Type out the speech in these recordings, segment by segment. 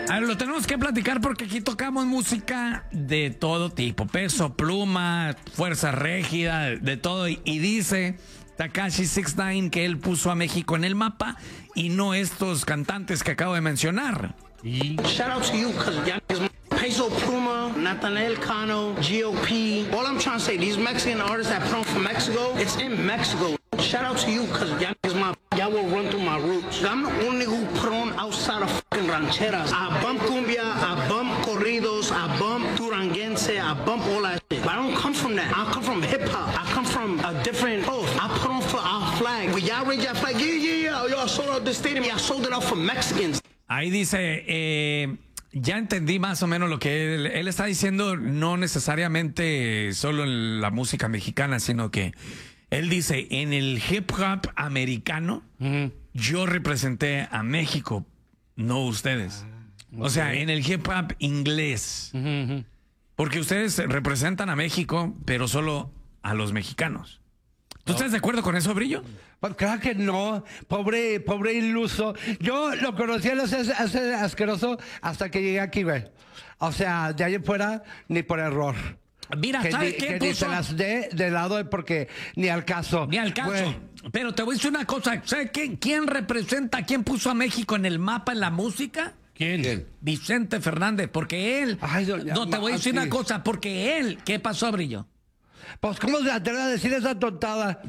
A ver, lo tenemos que platicar porque aquí tocamos música de todo tipo. Peso Pluma, Fuerza Régida, de todo. Y dice Tekashi 69 que él puso a México en el mapa y no estos cantantes que acabo de mencionar. Shout out to you, because Peso Pluma, Nathaniel Cano, GOP. All I'm trying to say, these Mexican artists that put on from Mexico, it's in Mexico. Shout out to you, because y'all will run through my roots. I'm the only who put on outside of fucking rancheras. I bump cumbia, I bump corridos, I bump duranguense, I bump all that shit. But I don't come from that. I come from hip hop. I come from a different coast. I put on for our flag. When y'all raise your flag, yeah. Yo, I sold out the stadium. I sold it out for Mexicans. Ahí dice, ya entendí más o menos lo que él está diciendo, no necesariamente solo en la música mexicana, sino que él dice, en el hip hop americano, yo representé a México, no ustedes. O sea, en el hip hop inglés. Porque ustedes representan a México, pero solo a los mexicanos. ¿Tú estás de acuerdo con eso, Brillo? Pues claro que no, pobre iluso. Yo lo conocí a ese asqueroso hasta que llegué aquí, güey. O sea, de ahí en fuera, ni por error. Mira, ¿sabes qué puso? Ni se las dé de lado porque ni al caso. Ni al caso. Güey. Pero te voy a decir una cosa. ¿Sabes quién representa, quién puso a México en el mapa en la música? ¿Quién? Vicente Fernández, porque él... Ay, no, te voy a decir una cosa, porque él... ¿Qué pasó, Brillo? Pues, ¿cómo se atreve a decir esa tontada?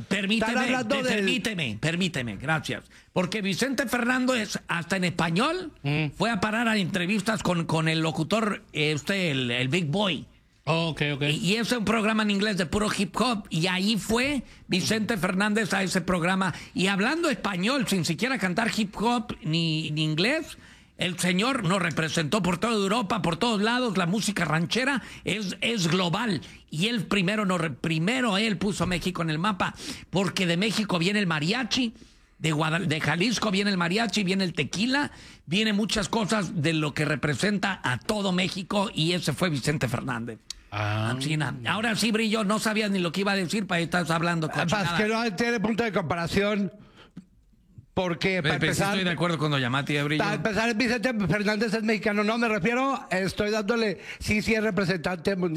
Permíteme, gracias. Porque Vicente Fernández, hasta en español, fue a parar a entrevistas con el locutor, el Big Boy. Oh, ok. Y es un programa en inglés de puro hip hop. Y ahí fue Vicente Fernández a ese programa. Y hablando español, sin siquiera cantar hip hop ni inglés, el señor nos representó por toda Europa, por todos lados. La música ranchera es global. Y él primero él puso a México en el mapa, porque de México viene el mariachi, de Jalisco viene el mariachi, viene el tequila, viene muchas cosas de lo que representa a todo México, y ese fue Vicente Fernández. Ahora sí, Brillo, no sabías ni lo que iba a decir, para estar hablando con que no tiene punto de comparación. Porque para empezar, estoy de acuerdo con Doña Mati, Brillo. Para empezar, Vicente Fernández es mexicano. No, me refiero, estoy dándole, sí es representante mundial.